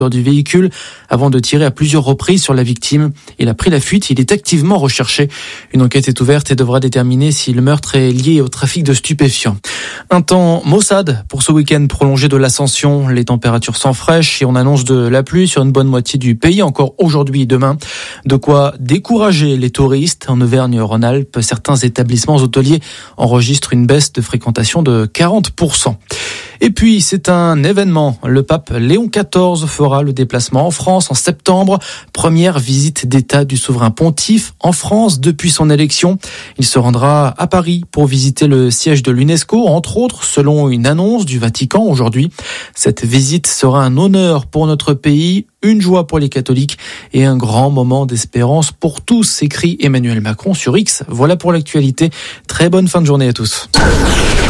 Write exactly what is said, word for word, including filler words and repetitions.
du véhicule avant de tirer à plusieurs reprises sur la victime. Il a pris la fuite, il est activement recherché. Une enquête est ouverte et devra déterminer si le meurtre est lié au trafic de stupéfiants. Un temps maussade pour ce week-end prolongé de l'Ascension. Les températures sont fraîches et on annonce de la pluie sur une bonne moitié du pays, encore aujourd'hui et demain. De quoi décourager les touristes. En Auvergne-Rhône-Alpes, certains établissements hôteliers enregistrent une baisse de fréquentation de quarante pour cent. Et puis, c'est un événement. Le pape Léon quatorze fera le déplacement en France en septembre. Première visite d'État du souverain pontife en France depuis son élection. Il se rendra à Paris pour visiter le siège de l'UNESCO, entre autres, selon une annonce du Vatican aujourd'hui. Cette visite sera un honneur pour notre pays, une joie pour les catholiques et un grand moment d'espérance pour tous, écrit Emmanuel Macron sur X. Voilà pour l'actualité. Très bonne fin de journée à tous.